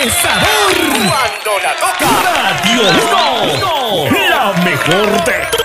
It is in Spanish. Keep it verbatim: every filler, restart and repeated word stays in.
de sabor. Cuando la toca Radio uno, la mejor de